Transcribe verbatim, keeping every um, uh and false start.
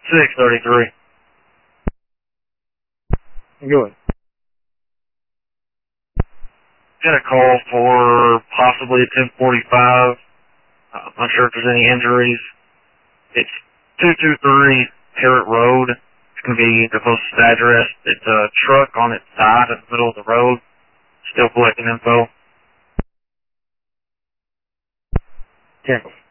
six thirty-three. Good. Got a call for possibly a ten forty-five. Uh, I'm not sure if there's any injuries. It's two two three Parrot Road. It's going to be the closest address. It's a truck on its side in the middle of the road. Still collecting info. Okay.